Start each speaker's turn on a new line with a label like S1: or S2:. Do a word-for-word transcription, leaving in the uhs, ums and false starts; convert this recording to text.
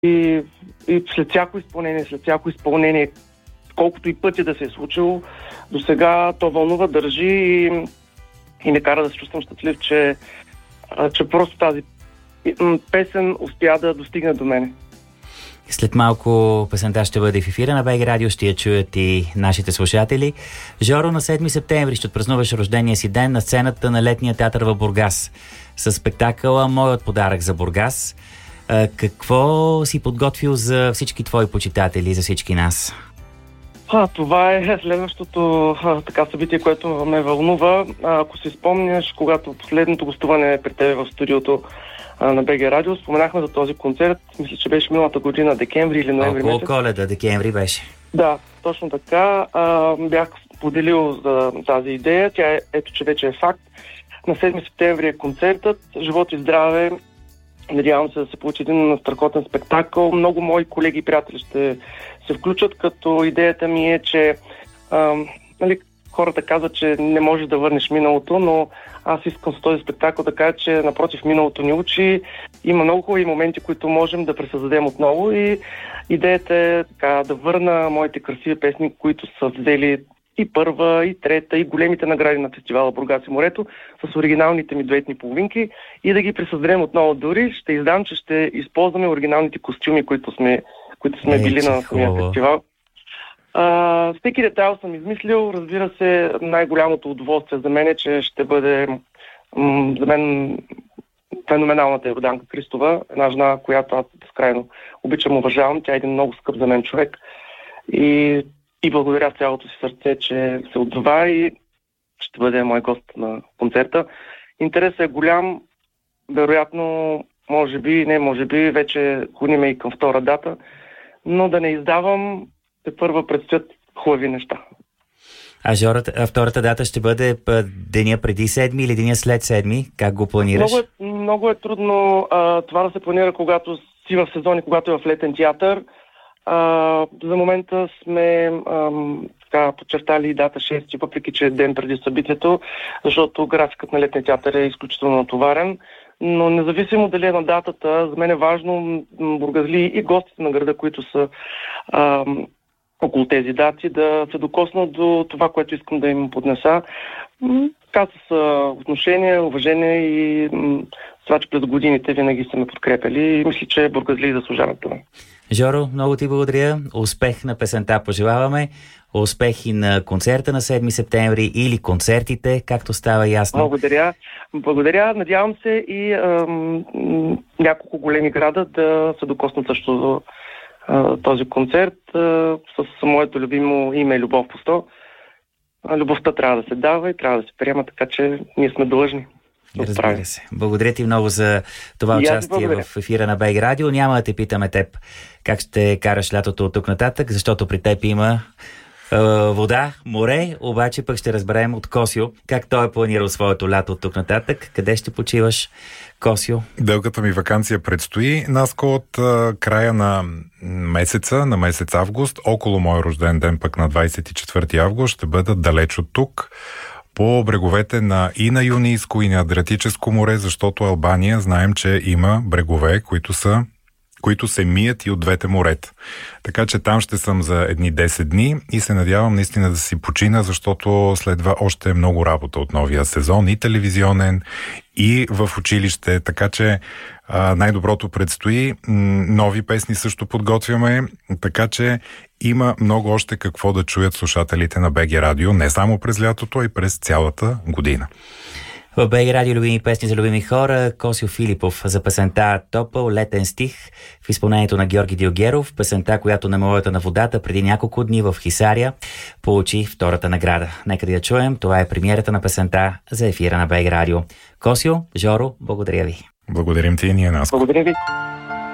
S1: И, и след всяко изпълнение, след всяко изпълнение, колкото и пъти да се е случило, до сега то вълнува, държи и, и ме кара да се чувствам щастлив, че, че просто тази песен успя да достигне до мене.
S2: След малко песента ще бъде в ефира на БГ Радио, ще я чуят и нашите слушатели. Жоро, на седми септември ще отпразнуваш рождения си ден на сцената на Летния театър в Бургас с спектакъла «Моят подарък за Бургас». Какво си подготвил за всички твои почитатели, за всички нас?
S1: А, това е следващото а, така събитие, което ме вълнува. А, ако си спомняш, когато последното гостуване при тебе в студиото а, на БГ Радио, споменахме за този концерт. Мисля, че беше миналата година, декември или ноември месец.
S2: Около Коледа, декември беше.
S1: Да, точно така. А, бях поделил за тази идея. Тя е, ето, че вече е факт. На седми септември е концертът. Живот и здраве. Надявам се да се получи един страхотен спектакъл. Много мои колеги и приятели ще се включат, като идеята ми е, че а, нали, хората казват, че не можеш да върнеш миналото, но аз искам с този спектакъл да кажа, че напротив, миналото ни учи. Има много хубави моменти, които можем да пресъздадем отново и идеята е така, да върна моите красиви песни, които са взели и първа, и трета, и големите награди на фестивала Бургас и морето с оригиналните ми дуетни половинки и да ги пресъздадем отново. Дори ще издам, че ще използваме оригиналните костюми, които сме, които сме е, били на самия фестивал. А, всеки детайл съм измислил. Разбира се, най-голямото удоволствие за мен е, че ще бъде м- за мен феноменалната Йорданка Кристова, една жена, която аз безкрайно обичам, уважавам. Тя е един много скъп за мен човек. И И благодаря цялото си сърце, че се отзова и ще бъде мой гост на концерта. Интересът е голям. Вероятно, може би, не може би, вече ходим и към втора дата. Но да не издавам, те първа предстоят хубави неща.
S2: А Жората, втората дата ще бъде деня преди седми или деня след седми? Как го планираш?
S1: Много е, много е трудно а, това да се планира, когато си в сезони, когато е в летен театър. Uh, за момента сме ам, така, подчертали дата шести, въпреки че е ден преди събитието, защото графикът на Летния театър е изключително натоварен. Но независимо дали е на датата, за мен е важно бургазли и гостите на града, които са ам, около тези дати, да се докоснат до това, което искам да им поднеса. Така с отношение, уважение и м- това, че през годините винаги са ме подкрепили и мисля, че бургазли заслужават това.
S2: Жоро, много ти благодаря. Успех на песента пожелаваме. Успех и на концерта на седми септември или концертите, както става ясно.
S1: Благодаря. Благодаря. Надявам се и ам, няколко големи града да се докоснат също до а, този концерт а, с моето любимо име Любов по сто. Любовта трябва да се дава и трябва да се приема, така че ние сме длъжни.
S2: Разбира се. Благодаря ти много за това участие в ефира на БГ Радио. Няма да те питаме теб как ще караш лятото от тук нататък, защото при теб има е, вода, море, обаче пък ще разберем от Косио как той е планирал своето лято от тук нататък. Къде ще почиваш, Косио?
S3: Дългата ми ваканция предстои, Наско, от а, края на месеца, на месец август, около мой рожден ден, пък на двадесет и четвърти август, ще бъда далеч от тук, по бреговете на и на Юнийско, и на Адриатическо море, защото Албания знаем, че има брегове, които са които се мият и от двете морета. Така че там ще съм за едни десет дни и се надявам наистина да си почина, защото следва още много работа от новия сезон, и телевизионен, и в училище, така че а, най-доброто предстои. Нови песни също подготвяме, така че има много още какво да чуят слушателите на БГ Радио, не само през лятото, а и през цялата година.
S2: В БГ Радио любими песни за любими хора, Косио Филипов за песента "Топъл летен стих" в изпълнението на Георги Дилгеров, песента, която на Мелодията на водата преди няколко дни в Хисаря получи втората награда. Нека да я чуем, това е премиерата на песента за ефира на БГ Радио. Косио, Жоро, благодаря ви.
S3: Благодарим ти и ние, Наско.
S1: Благодаря ви.